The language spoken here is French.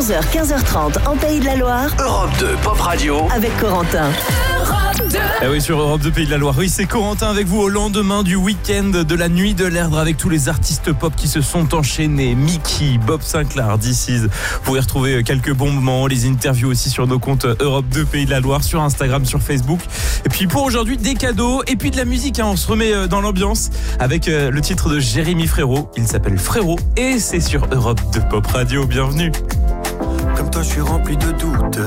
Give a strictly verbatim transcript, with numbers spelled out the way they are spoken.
onze heures quinze heures trente en Pays de la Loire. Europe deux Pop Radio avec Corentin. Eh oui, sur Europe deux Pays de la Loire. Oui, c'est Corentin avec vous au lendemain du week-end de la Nuit de l'Erdre avec tous les artistes pop qui se sont enchaînés. Mickey, Bob Sinclair, This Is. Vous pourrez retrouver quelques bons moments, les interviews aussi sur nos comptes Europe deux Pays de la Loire, sur Instagram, sur Facebook. Et puis pour aujourd'hui, des cadeaux et puis de la musique. Hein. On se remet dans l'ambiance avec le titre de Jérémy Frérot. Il s'appelle Frérot et c'est sur Europe deux Pop Radio. Bienvenue. Comme toi, je suis rempli de doutes.